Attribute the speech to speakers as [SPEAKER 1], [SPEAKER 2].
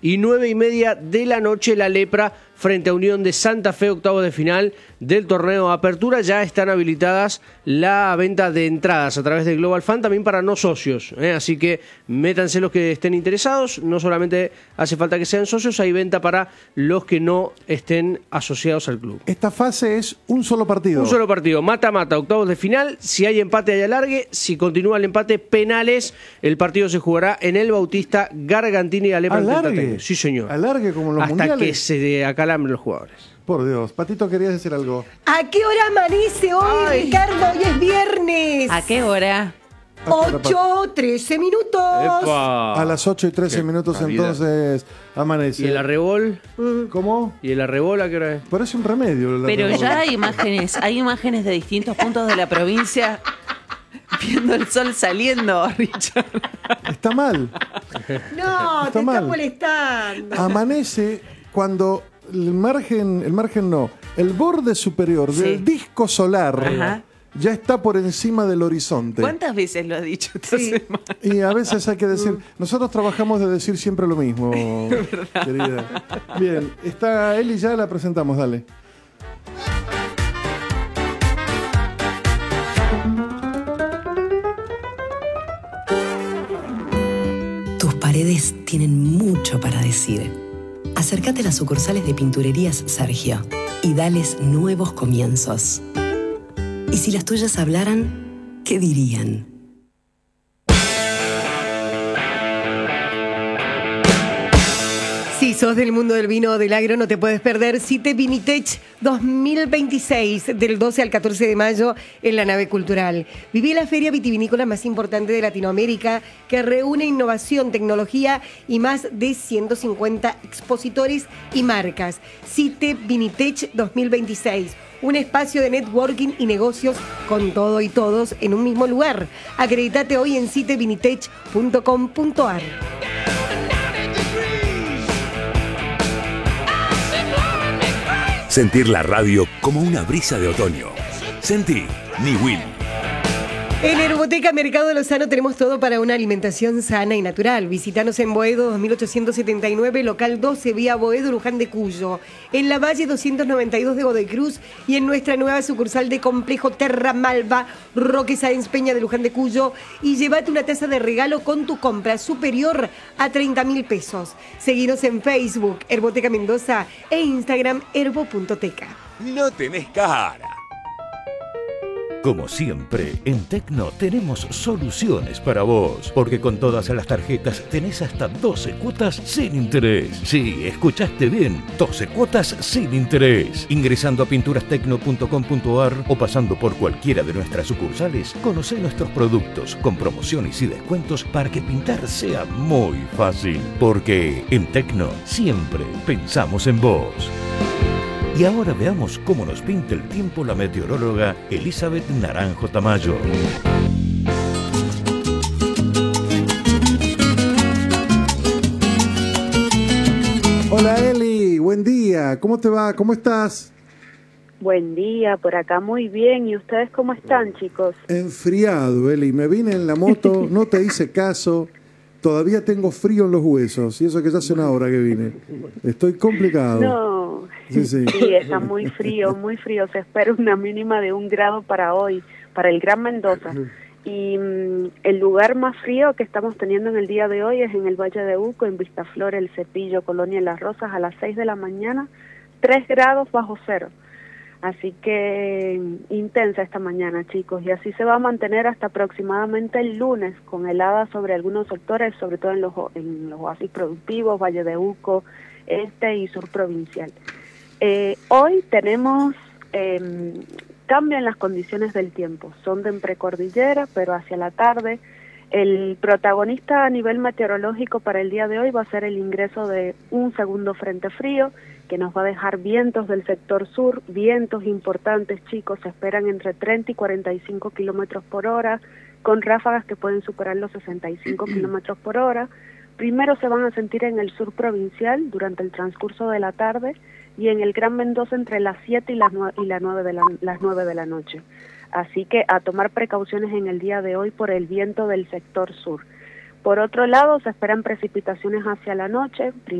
[SPEAKER 1] y 9:30 de la noche La Lepra frente a Unión de Santa Fe, octavos de final del torneo Apertura. Ya están habilitadas la venta de entradas a través de Global Fan, también para no socios, así que métanse los que estén interesados. No solamente hace falta que sean socios, hay venta para los que no estén asociados al club.
[SPEAKER 2] Esta fase es un solo partido.
[SPEAKER 1] Un solo partido, mata-mata, octavos de final. Si hay empate, hay alargue. Si continúa el empate, penales. El partido se jugará en el Bautista Gargantini y Lepra.
[SPEAKER 2] ¿Alargue?
[SPEAKER 1] Sí, señor.
[SPEAKER 2] ¿Alargue como en los
[SPEAKER 1] hasta
[SPEAKER 2] mundiales?
[SPEAKER 1] Que se acalambren los jugadores.
[SPEAKER 2] Por Dios. Patito, ¿querías decir algo?
[SPEAKER 3] ¿A qué hora amanece hoy, Ricardo? Hoy es viernes.
[SPEAKER 4] ¿A qué hora?
[SPEAKER 3] 8:13 minutos.
[SPEAKER 1] ¡Epa!
[SPEAKER 2] A las 8:13 minutos entonces amanece.
[SPEAKER 1] ¿Y el arrebol?
[SPEAKER 2] ¿Cómo?
[SPEAKER 1] ¿Y el arrebol a qué hora es?
[SPEAKER 2] Parece un remedio.
[SPEAKER 4] Pero ya hay imágenes de distintos puntos de la provincia viendo el sol saliendo, Richard.
[SPEAKER 2] Está mal.
[SPEAKER 3] No,
[SPEAKER 2] Está
[SPEAKER 3] te
[SPEAKER 2] mal.
[SPEAKER 3] está molestando.
[SPEAKER 2] Amanece cuando el borde superior del disco solar
[SPEAKER 4] Ajá.
[SPEAKER 2] ya está por encima del horizonte.
[SPEAKER 4] ¿Cuántas veces lo has dicho esta semana?
[SPEAKER 2] Y a veces hay que decir, nosotros trabajamos de decir siempre lo mismo, querida. Bien, está Eli, ya la presentamos, dale.
[SPEAKER 5] Tus paredes tienen mucho para decir. Acércate a las sucursales de Pinturerías Sergio y dales nuevos comienzos. Y si las tuyas hablaran, ¿qué dirían?
[SPEAKER 3] Si sos del mundo del vino o del agro, no te puedes perder Cite Vinitech 2026, del 12 al 14 de mayo en la nave cultural. Viví la feria vitivinícola más importante de Latinoamérica, que reúne innovación, tecnología y más de 150 expositores y marcas. Cite Vinitech 2026. Un espacio de networking y negocios con todo y todos en un mismo lugar. Acreditate hoy en citevinitech.com.ar.
[SPEAKER 6] Sentir la radio como una brisa de otoño. Sentí Niwil.
[SPEAKER 3] En Herboteca Mercado Lozano tenemos todo para una alimentación sana y natural. Visítanos en Boedo 2879, local 12, vía Boedo, Luján de Cuyo. En la Valle 292 de Godoy Cruz y en nuestra nueva sucursal de Complejo Terra Malva, Roque Sáenz Peña de Luján de Cuyo. Y llévate una taza de regalo con tu compra superior a 30.000 pesos. Seguinos en Facebook, Herboteca Mendoza, e Instagram, herbo.teca.
[SPEAKER 6] No tenés cara.
[SPEAKER 7] Como siempre, en Tecno tenemos soluciones para vos, porque con todas las tarjetas tenés hasta 12 cuotas sin interés. Sí, escuchaste bien, 12 cuotas sin interés. Ingresando a pinturastecno.com.ar o pasando por cualquiera de nuestras sucursales, conocé nuestros productos con promociones y descuentos para que pintar sea muy fácil. Porque en Tecno siempre pensamos en vos. Y ahora veamos cómo nos pinta el tiempo la meteoróloga Elizabeth Naranjo Tamayo.
[SPEAKER 2] Hola Eli, buen día. ¿Cómo te va? ¿Cómo estás?
[SPEAKER 8] Buen día, por acá muy bien. ¿Y ustedes cómo están, chicos?
[SPEAKER 2] Enfriado, Eli. Me vine en la moto, no te hice caso. Todavía tengo frío en los huesos. Y eso que ya hace una hora que vine. Estoy complicado.
[SPEAKER 8] No, sí, está muy frío, muy frío. Se espera una mínima de 1 grado para hoy, para el Gran Mendoza. Y el lugar más frío que estamos teniendo en el día de hoy es en el Valle de Uco, en Vistaflor, El Cepillo, Colonia Las Rosas, a las 6 de la mañana, 3 grados bajo cero. Así que intensa esta mañana, chicos, y así se va a mantener hasta aproximadamente el lunes, con heladas sobre algunos sectores, sobre todo en los oasis productivos, Valle de Uco, este y sur provincial. Hoy tenemos cambio en las condiciones del tiempo, son de precordillera, pero hacia la tarde el protagonista a nivel meteorológico para el día de hoy va a ser el ingreso de un segundo frente frío, que nos va a dejar vientos del sector sur, vientos importantes, chicos, se esperan entre 30 y 45 kilómetros por hora, con ráfagas que pueden superar los 65 kilómetros por hora. Primero se van a sentir en el sur provincial durante el transcurso de la tarde y en el Gran Mendoza entre las 7 y las 9 de la noche. Así que a tomar precauciones en el día de hoy por el viento del sector sur. Por otro lado, se esperan precipitaciones hacia la noche,